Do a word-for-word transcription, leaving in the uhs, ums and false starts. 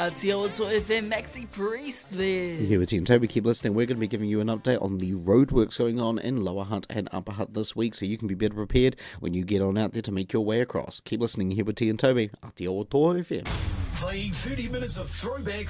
Aotearoa F M, Maxi Priest there. Here with Ian Toby, keep listening. We're going to be giving you an update on the roadworks going on in Lower Hutt and Upper Hutt this week, so you can be better prepared when you get on out there to make your way across. Keep listening here with Ian Toby, Aotearoa F M. Playing thirty minutes of throwbacks